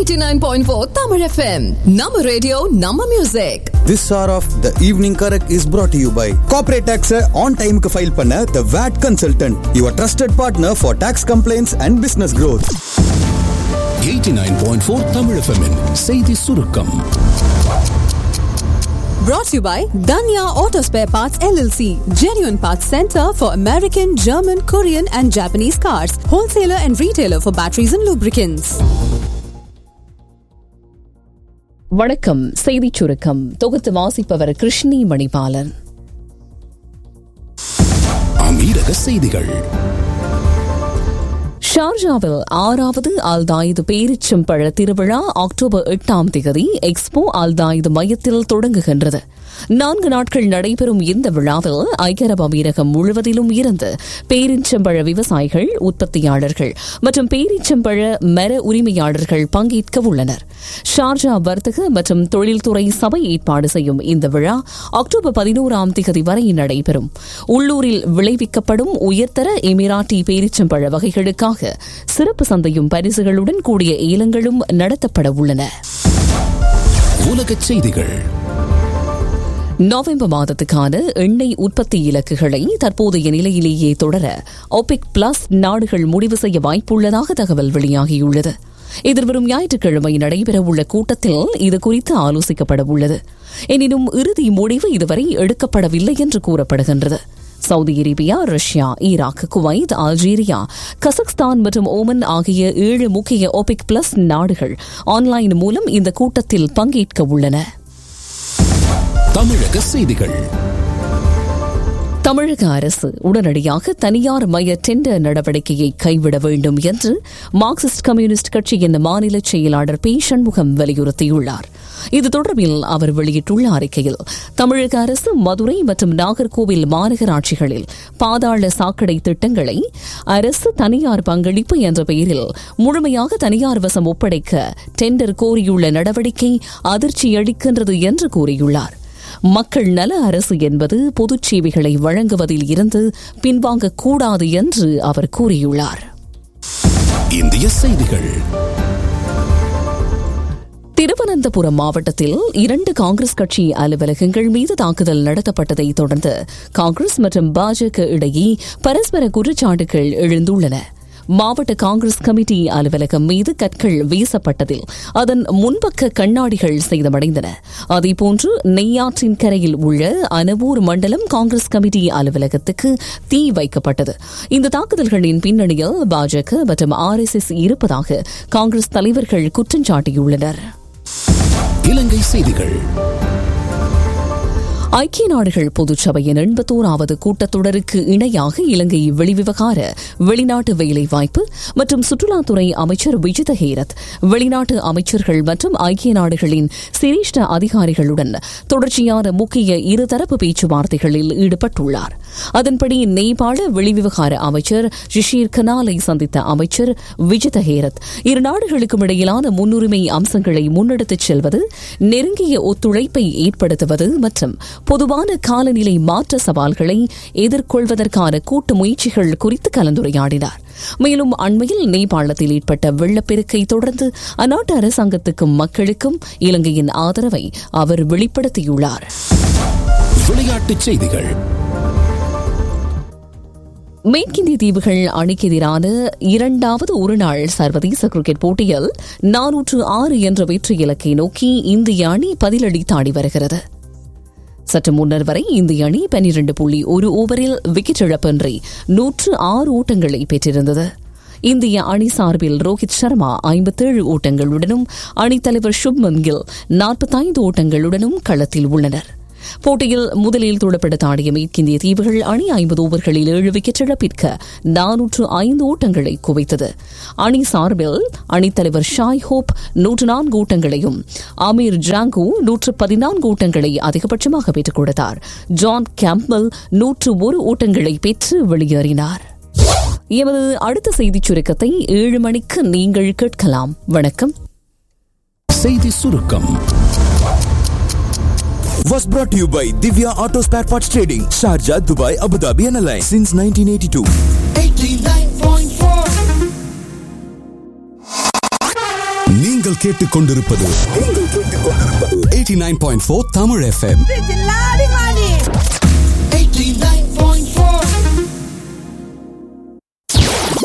89.4 Tamil FM. Nama radio, Nama music. This hour of the evening correct is brought to you by Corporate Tax on time ku file panna the VAT Consultant, your trusted partner for tax complaints and business growth. 89.4 Tamil FM -in செய்தி சுருக்கம். Brought to you by Danya Auto Spare Parts LLC, genuine parts center for American, German, Korean and Japanese cars, wholesaler and retailer for batteries and lubricants. வணக்கம். செய்திச் சுருக்கம் தொகுத்து வாசிப்பவர் கிருஷ்ணி மணிபாலன். அமீரக செய்திகள். ஷார்ஜாவில் 6வது அல்தாயிது பேரிச்சம்பழ திருவிழா அக்டோபர் 8ஆம் தேதி எக்ஸ்போ அல்தாயிது மையத்தில் தொடங்குகின்றது. 4 நாட்கள் நடைபெறும் இந்த விழாவில் ஐக்கிய அரபு அமீரகம் முழுவதிலும் இருந்து பேரிச்சம்பழ விவசாயிகள், உற்பத்தியாளர்கள் மற்றும் பேரிச்சம்பழ மர உரிமையாளர்கள் பங்கேற்க உள்ளனர். ஷார்ஜா வர்த்தக மற்றும் தொழில்துறை சபை ஏற்பாடு செய்யும் இந்த விழா அக்டோபர் 11ஆம் தேதி வரை நடைபெறும். உள்ளூரில் விளைவிக்கப்படும் உயர்தர எமிராட்டி பேரிச்சம்பழ வகைகளுக்காக சிறப்பு சந்தையும் பரிசுகளுடன் கூடிய ஏலங்களும் நடத்தப்பட உள்ளன. உலகச் செய்திகள். நவம்பர் மாதத்துக்கான எண்ணெய் உற்பத்தி இலக்குகளை தற்போதைய நிலையிலேயே தொடர ஒபெக் பிளஸ் நாடுகள் முடிவு செய்ய வாய்ப்புள்ளதாக தகவல் வெளியாகியுள்ளது. எதிர்வரும் ஞாயிற்றுக்கிழமை நடைபெறவுள்ள கூட்டத்தில் இதுகுறித்து ஆலோசிக்கப்பட உள்ளது. எனினும் இறுதி முடிவு இதுவரை எடுக்கப்படவில்லை என்று கூறப்படுகின்றது. Saudi Arabia, Russia, Iraq, Kuwait, Algeria, Kazakhstan மற்றும் ஓமன் ஆகிய 7 முக்கிய ஒபெக் பிளஸ் நாடுகள் ஆன்லைன் மூலம் இந்த கூட்டத்தில் பங்கேற்க உள்ளன. தமிழக செய்திகள். தமிழக அரசு உடனடியாக தனியார் மய டெண்டர் நடவடிக்கையை கைவிட வேண்டும் என்று மார்க்சிஸ்ட் கம்யூனிஸ்ட் கட்சியின் மாநில செயலாளர் பி. சண்முகம் வலியுறுத்தியுள்ளார். இது தொடர்பில் அவர் வெளியிட்டுள்ள அறிக்கையில், தமிழக அரசு மதுரை மற்றும் நாகர்கோவில் மாநகராட்சிகளில் பாதாள சாக்கடை திட்டங்களை அரசு தனியார் பங்களிப்பு என்ற பெயரில் முழுமையாக தனியார் வசம் ஒப்படைக்க டெண்டர் கோரியுள்ள நடவடிக்கை அதிர்ச்சியளிக்கின்றது என்று கூறியுள்ளார். மக்கள் நல அரசு என்பது பொதுச் சேவைகளை வழங்குவதில் இருந்து பின்வாங்கக்கூடாது என்று அவர் கூறியுள்ளார். இந்திய செய்திகள். திருவனந்தபுரம் மாவட்டத்தில் 2 காங்கிரஸ் கட்சி அலுவலகங்கள் மீது தாக்குதல் நடத்தப்பட்டதை தொடர்ந்து காங்கிரஸ் மற்றும் பாஜக இடையே பரஸ்பர குற்றச்சாட்டுகள் எழுந்துள்ளன. மாவட்ட காங்கிரஸ் கமிட்டி அலுவலகம் மீது கற்கள் வீசப்பட்டதில் அதன் முன்பக்க கண்ணாடிகள் சேதமடைந்தன. அதேபோன்று நெய்யாற்றின் கரையில் உள்ள அனவூர் மண்டலம் காங்கிரஸ் கமிட்டி அலுவலகத்துக்கு தீ வைக்கப்பட்டது. இந்த தாக்குதல்களின் பின்னணியில் பாஜக மற்றும் RSS இருப்பதாக காங்கிரஸ் தலைவர்கள் குற்றம் சாட்டியுள்ளனர். இலங்கை செய்திகள். ஐக்கிய நாடுகள் பொதுச்சபையின் 81வது கூட்டத்தொடருக்கு இணையாக இலங்கை வெளிவிவகார, வெளிநாட்டு வேலைவாய்ப்பு மற்றும் சுற்றுலாத்துறை அமைச்சர் விஜித ஹேரத் வெளிநாட்டு அமைச்சர்கள் மற்றும் ஐக்கிய நாடுகளின் சிரேஷ்ட அதிகாரிகளுடன் தொடர்ச்சியான முக்கிய இருதரப்பு பேச்சுவார்த்தைகளில் ஈடுபட்டுள்ளார். அதன்படி நேபாள வெளிவிவகார அமைச்சர் ஷிஷிர் கனாலை சந்தித்த அமைச்சர் விஜித ஹேரத் இரு நாடுகளுக்கும் இடையிலான முன்னுரிமை அம்சங்களை முன்னெடுத்துச் செல்வது, நெருங்கிய ஒத்துழைப்பை ஏற்படுத்துவது மற்றும் பொதுவான காலநிலை மாற்ற சவால்களை எதிர்கொள்வதற்கான கூட்டு முயற்சிகள் குறித்து கலந்துரையாடினார். மேலும் அண்மையில் நேபாளத்தில் ஏற்பட்ட வெள்ளப்பெருக்கை தொடர்ந்து அந்நாட்டு அரசாங்கத்துக்கும் மக்களுக்கும் இலங்கையின் ஆதரவை அவர் வெளிப்படுத்தியுள்ளார். விளையாட்டுச் செய்திகள். மேற்கிந்திய தீவுகள் அணிக்கு எதிரான 2வது ஒருநாள் சர்வதேச கிரிக்கெட் போட்டியில் 406 என்ற வெற்றி இலக்கை நோக்கி இந்திய அணி பதிலடித்தாடி வருகிறது. சற்று முன்னர் வரை இந்திய அணி 12.1 ஓவரில் விக்கெட் இழப்பின்றி 106 ஓட்டங்களை பெற்றிருந்தது. இந்திய அணி சார்பில் ரோஹித் சர்மா 57 ஓட்டங்களுடனும் அணித்தலைவர் சுப்மன் கில் 45 ஓட்டங்களுடனும் களத்தில் உள்ளனர். போட்டியில் முதலில் துடுப்படுத்தாடிய மேற்கிந்திய தீவுகள் அணி 50 ஓவர்களில் 7 விக்கெட் இழப்பிற்கு 405 ஓட்டங்களை குவித்தது. அணி சார்பில் அணித்தலைவர் ஷாய் ஹோப் 104 ஓட்டங்களையும் அமீர் ஜாங்கூ 114 ஓட்டங்களை அதிகபட்சமாக பெற்றுக் கொடுத்தார். ஜான் கேம்ப்பெல் 101 ஓட்டங்களை பெற்று வெளியேறினார். எமது அடுத்த செய்திச் சுருக்கத்தை 7 மணிக்கு நீங்கள் கேட்கலாம். வணக்கம். செய்தி சுருக்கம் was brought to you by Divya Auto Spare Parts Trading, Sharjah, Dubai, Abu Dhabi and Alliance since 1982. 89.4 நீங்கள் கேட்டுக்கொண்டிருப்பது 89.4 Tamil FM.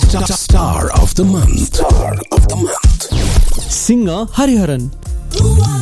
Star of the month. Singer Hariharan.